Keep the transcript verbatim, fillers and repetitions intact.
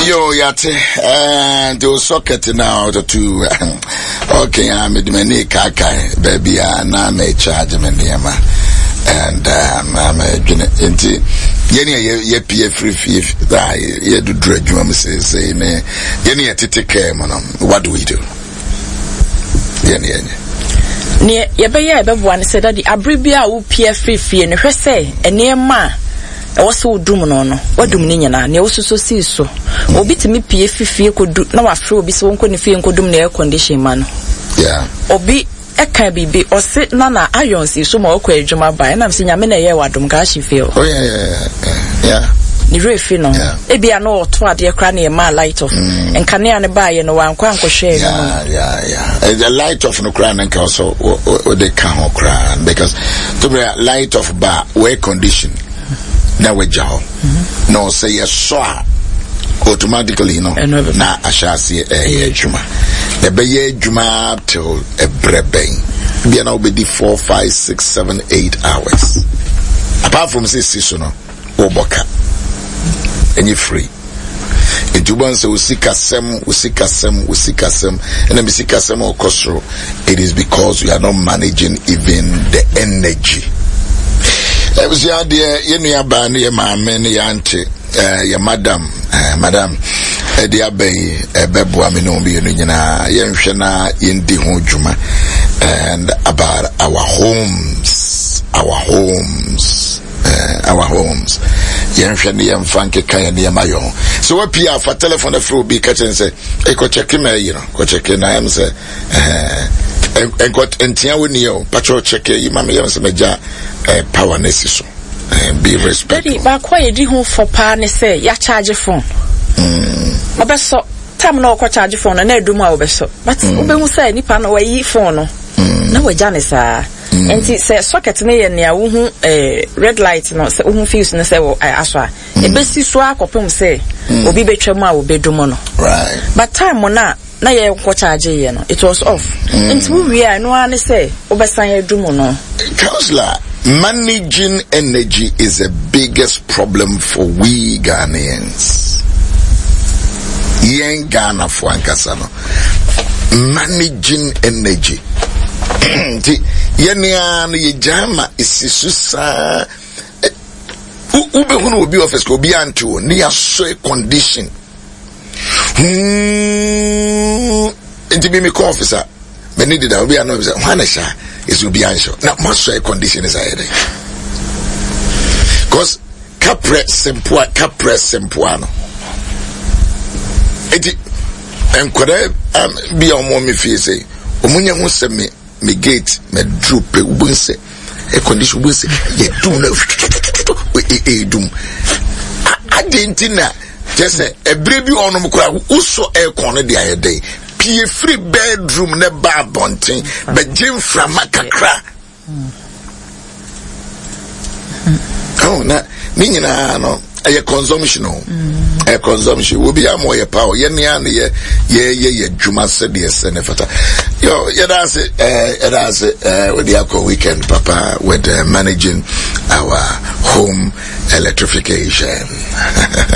Yo, yate, and the socket now the two. Okay, I'm with me, Kaka, baby, and I'm a charge me near and um, I'm a into Yenny, ye P F free fee that ye do dread you, say, say, Yenny, a titty care, man. What do we do? Yenny, Yenny. Near Yabaya, one said that the Abribia will P F free fee and her say, and near ma. I was so doom no no. What do mean na? Ne also so see so. Obi to me P F fee could do now afro be so one fee and could do air condition man. Yeah. Obi e can be be or sit nana iron see so more kwa juma by and I'm saying I mean a year what dum gashi feel. Oh yeah yeah yeah. Yeah. Ni refi no. E bia no to ade kra na e ma light off. En kan ya ne ba ye no wan kwa nko share no. Yeah yeah yeah. The light off no kra na nka so o de ka ho kra because to be light off bar air condition. Now we jaw. No say yes so automatically no na ashasi eh juma. E be ye juma till e breben. Be na obedi four, five, six, seven, eight hours. Apart from say six no oboka. And you free. It you want say usika sem, usika sem, usika sem, and then usika sem or kosro. It is because we are not managing even the energy. I was your dear, you know, your band, your mamma, your auntie, your madam, madam, a dear bay, a bebuamino, you know, young Shana in the Hojuma, and about our homes, our homes, our homes. Young Shani and Frankie Kayani Mayo. So, what P R for telephone through be catch and say, I could check him, you know, go check in. I am say, and got and Tiawinio, patrol check you, mammy, and some power necessary. Be respectful. But why do you for pan say, ya charge a phone? Hmm. Obeso, tam no kwa charge phone and I do my obeso. But Ube say, Nipan away phone. No, we Janisa. And it says socket near near who red light, no, who feels and say, oh, I ask her. A best swag or pum say, will be better, will be dumono. Right. But time will not. Na ye kwa charge ye no, it was off. Into we are no one say, Obesan dumono. Counselor, managing energy is the biggest problem for we Ghanaians. Yen Ghana for Ankasano. Managing energy. Yenian ye jama isisusa. Ube hunu will be office ko be anto near so condition. Hmm. And to be me officer, me needed that we are not Hanesha is will be answer. Now, most of condition is ahead. Because capre sempua capre sempuano. Eti and could I be on one me fee say, Omunya who send me me gate me droop a winse a condition winse ye do no we doom. I didn't know. Just a baby on them also air corner the other day. P free bedroom ne bar bunting, but Jim from Macacra. Oh, na meaning no a consumption, a consumption will be a more power. Yenny, ye, ye, ye, Juma said, yes, and if yo, yeah, that's it, uh, that's it, uh, with the alcohol weekend, Papa, with uh, managing our home electrification.